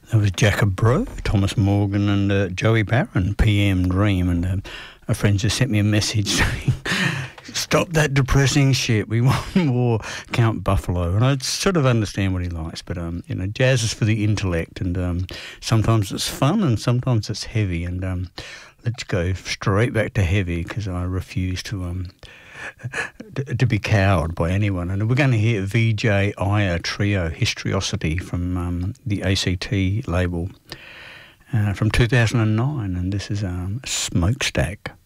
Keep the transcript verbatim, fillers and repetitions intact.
There was Jacob Bro, Thomas Morgan and uh, Joey Barron, P M Dream, and uh, a friend just sent me a message saying, stop that depressing shit, we want more Count Buffalo. And I sort of understand what he likes, but um, you know, jazz is for the intellect, and um, sometimes it's fun and sometimes it's heavy, and um, let's go straight back to heavy, because I refuse to... Um, to be cowed by anyone. And we're going to hear V J Iyer Trio, Histriosity, from um, the A C T label uh, from two thousand nine, and this is um, Smokestack.